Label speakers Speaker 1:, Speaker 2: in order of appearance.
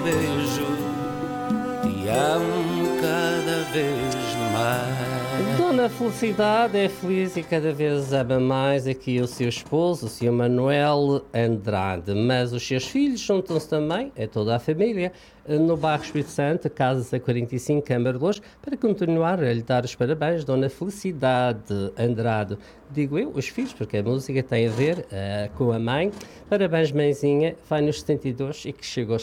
Speaker 1: beijo, te amo cada vez mais.
Speaker 2: Dona Felicidade é feliz e cada vez ama mais aqui o seu esposo, o Sr. Manuel Andrade, mas os seus filhos juntam-se também, é toda a família, no bairro Espírito Santo, Casa 45, Câmara de Lourdes, para continuar a lhe dar os parabéns, Dona Felicidade Andrade. Digo eu, os filhos, porque a música tem a ver com a mãe. Parabéns, mãezinha, vai nos 72 e que chegou aos